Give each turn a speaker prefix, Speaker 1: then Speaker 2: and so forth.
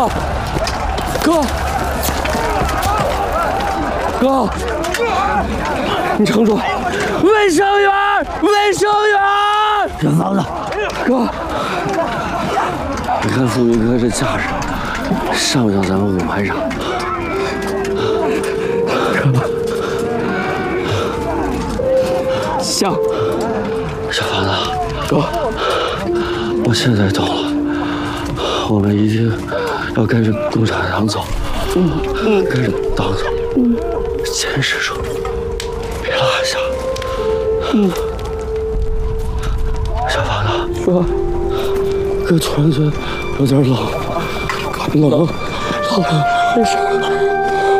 Speaker 1: 哥，你撑住！卫生员，卫生员！
Speaker 2: 小房子，
Speaker 1: 哥，你看宋云哥这架势，像不像咱们舞排场？像。小房子，哥，我现在懂了，我们一定要跟着共产党走，跟着党走，坚持住，别落下。小房子，哥，这船子有点冷，没事。